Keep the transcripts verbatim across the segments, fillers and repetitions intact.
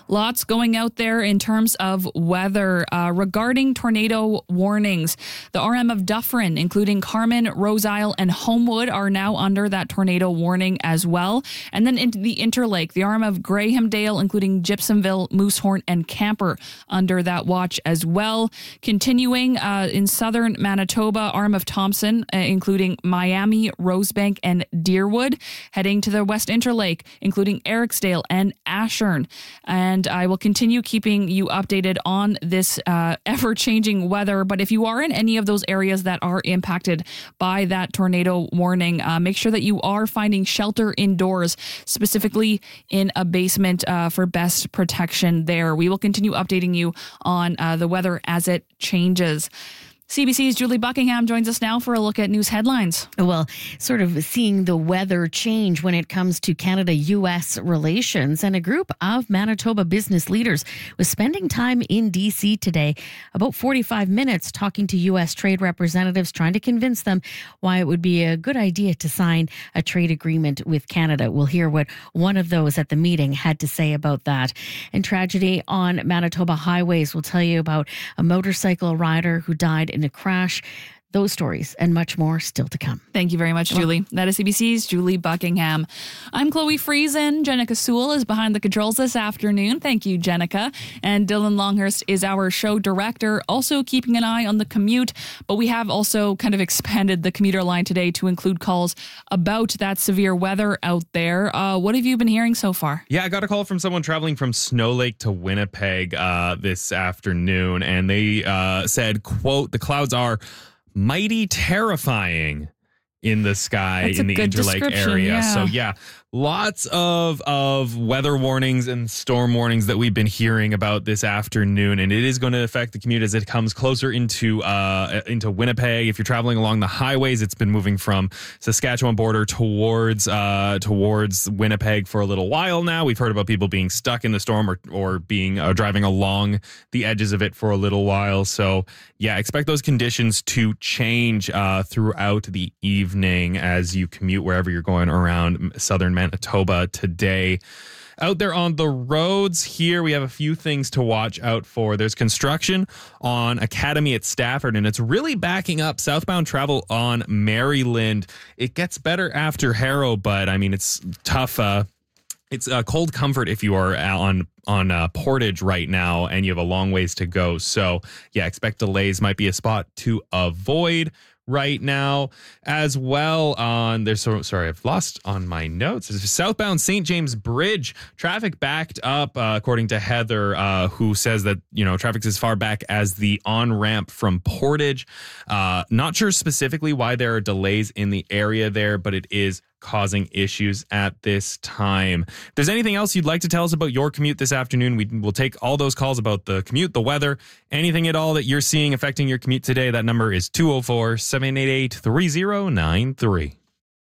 Lots going out there in terms of weather. Uh, regarding tornado warnings, the R M of Dufferin, including Carman, Rose Isle, and Homewood, are now under that tornado warning as well. And then into the Interlake, the R M of Grahamdale, including Gypsumville, Moosehorn, and Camper, under that watch as well. Continuing uh, in southern Manitoba, R M of Thompson, uh, including Miami, Rosebank, and Deerwood. Heading to the West Interlake, including Ericsdale and Ashern. And I will continue keeping you updated on this uh, ever-changing weather. But if you are in any of those areas that are impacted by that tornado warning, uh, make sure that you are finding shelter indoors, specifically in a basement uh, for best protection there. We will continue updating you on uh, the weather as it changes. C B C's Julie Buckingham joins us now for a look at news headlines. Well, sort of seeing the weather change when it comes to Canada-U S relations, and a group of Manitoba business leaders was spending time in D C today, about forty-five minutes, talking to U S trade representatives, trying to convince them why it would be a good idea to sign a trade agreement with Canada. We'll hear what one of those at the meeting had to say about that. And tragedy on Manitoba highways, we'll tell you about a motorcycle rider who died in a crash. Those stories and much more still to come. Thank you very much, Julie. Well, that is C B C's Julie Buckingham. I'm Chloe Friesen. Jenica Sewell is behind the controls this afternoon. Thank you, Jenica. And Dylan Longhurst is our show director, also keeping an eye on the commute. But we have also kind of expanded the commuter line today to include calls about that severe weather out there. Uh, what have you been hearing so far? Yeah, I got a call from someone traveling from Snow Lake to Winnipeg uh, this afternoon, and they uh, said, quote, "The clouds are mighty terrifying in the sky That's in a the good Interlake area." yeah. So yeah, lots of of weather warnings and storm warnings that we've been hearing about this afternoon, and it is going to affect the commute as it comes closer into uh into Winnipeg. If you're traveling along the highways, it's been moving from Saskatchewan border towards uh towards Winnipeg for a little while now. We've heard about people being stuck in the storm or or being uh, driving along the edges of it for a little while. So yeah, expect those conditions to change uh throughout the evening as you commute wherever you're going around southern Manitoba today. Out there on the roads here, we have a few things to watch out for. There's construction on Academy at Stafford, and it's really backing up southbound travel on Maryland. It gets better after Harrow, but I mean, it's tough. Uh, it's a cold comfort if you are on on uh, Portage right now and you have a long ways to go. So yeah, expect delays. Might be a spot to avoid right now as well. On there's so sorry I've lost on my notes. There's southbound Saint James Bridge, traffic backed up uh, according to Heather, uh, who says that you know traffic's as far back as the on ramp from Portage. Uh, not sure specifically why there are delays in the area there, but it is causing issues at this time. If there's anything else you'd like to tell us about your commute this afternoon, we will take all those calls about the commute, the weather, anything at all that you're seeing affecting your commute today. That number is two oh four, seven eight eight, three oh nine three.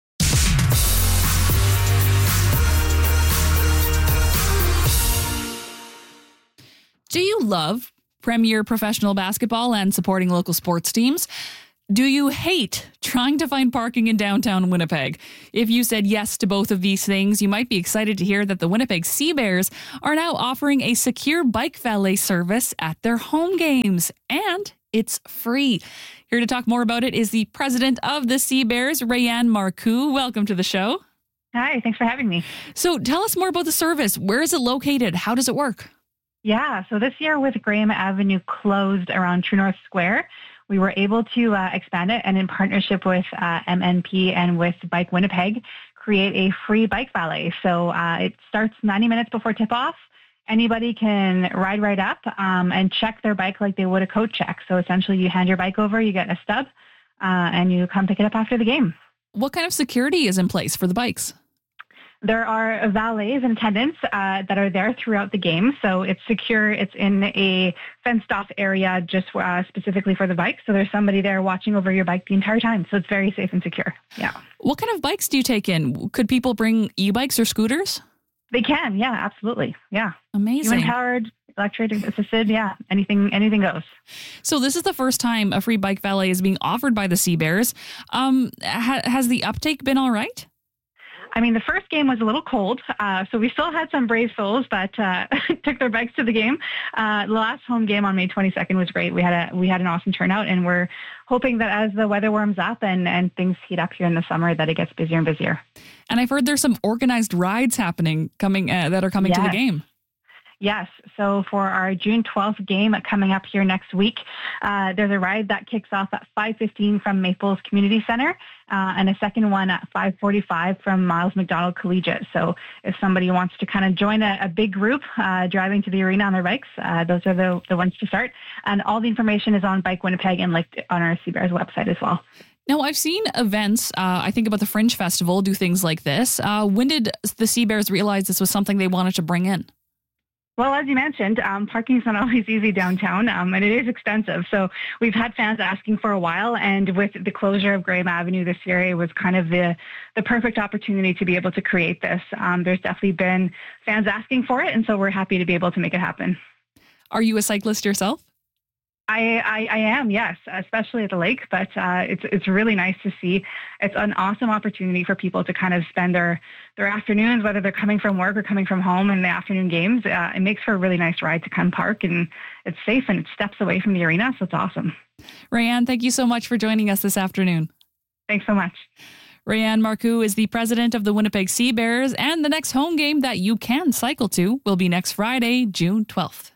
Do you love Premier Professional Basketball and supporting local sports teams? Do you hate trying to find parking in downtown Winnipeg? If you said yes to both of these things, you might be excited to hear that the Winnipeg Sea Bears are now offering a secure bike valet service at their home games, and it's free. Here to talk more about it is the president of the Sea Bears, Rayanne Marcoux. Welcome to the show. Hi, thanks for having me. So tell us more about the service. Where is it located? How does it work? Yeah, so this year with Graham Avenue closed around True North Square, we were able to uh, expand it, and in partnership with uh, M N P and with Bike Winnipeg, create a free bike valet. So uh, it starts ninety minutes before tip-off. Anybody can ride right up um, and check their bike like they would a coat check. So essentially you hand your bike over, you get a stub, uh, and you come pick it up after the game. What kind of security is in place for the bikes? There are valets and attendants uh, that are there throughout the game. So it's secure. It's in a fenced off area just uh, specifically for the bike. So there's somebody there watching over your bike the entire time. So it's very safe and secure. Yeah. What kind of bikes do you take in? Could people bring e-bikes or scooters? They can. Yeah, absolutely. Yeah. Amazing. Human powered, electric assisted. Yeah. Anything, anything goes. So this is the first time a free bike valet is being offered by the Sea Bears. Um, ha- has the uptake been all right? I mean, the first game was a little cold, uh, so we still had some brave souls that uh, took their bikes to the game. Uh, the last home game on May twenty-second was great. We had a we had an awesome turnout, and we're hoping that as the weather warms up and, and things heat up here in the summer, that it gets busier and busier. And I've heard there's some organized rides happening coming uh, that are coming yes. to the game. Yes. So for our June twelfth game coming up here next week, uh, there's a ride that kicks off at five fifteen from Maples Community Center uh, and a second one at five forty-five from Miles McDonald Collegiate. So if somebody wants to kind of join a, a big group uh, driving to the arena on their bikes, uh, those are the, the ones to start. And all the information is on Bike Winnipeg and linked on our Sea Bears website as well. Now, I've seen events, uh, I think about the Fringe Festival, do things like this. Uh, when did the Sea Bears realize this was something they wanted to bring in? Well, as you mentioned, um, parking is not always easy downtown, um, and it is expensive. So we've had fans asking for a while, and with the closure of Graham Avenue this year, it was kind of the, the perfect opportunity to be able to create this. Um, there's definitely been fans asking for it, and so we're happy to be able to make it happen. Are you a cyclist yourself? I, I, I am, yes, especially at the lake, but uh, it's it's really nice to see. It's an awesome opportunity for people to kind of spend their, their afternoons, whether they're coming from work or coming from home in the afternoon games. Uh, it makes for a really nice ride to come park, and it's safe and it's steps away from the arena, so it's awesome. Rayanne, thank you so much for joining us this afternoon. Thanks so much. Rayanne Marcoux is the president of the Winnipeg Sea Bears, and the next home game that you can cycle to will be next Friday, June twelfth.